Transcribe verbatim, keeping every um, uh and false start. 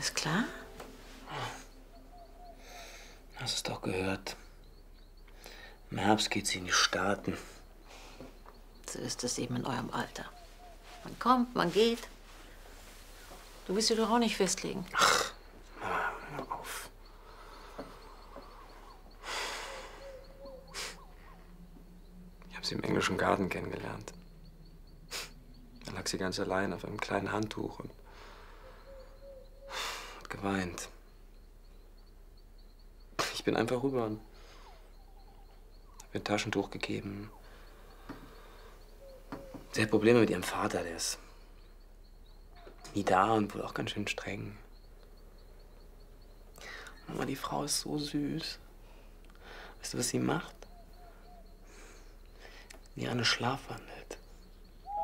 Alles klar? Hast es doch gehört. Im Herbst geht sie in die Staaten. So ist es eben in eurem Alter. Man kommt, man geht. Du willst dich doch auch nicht festlegen. Ach, Mama, hör auf. Ich habe sie im englischen Garten kennengelernt. Da lag sie ganz allein auf einem kleinen Handtuch und hat geweint. Ich bin einfach rüber und habe ihr ein Taschentuch gegeben. Sie hat Probleme mit ihrem Vater, der ist nie da und wohl auch ganz schön streng. Aber die Frau ist so süß. Weißt du, was sie macht? Wie eine Schlafwandel.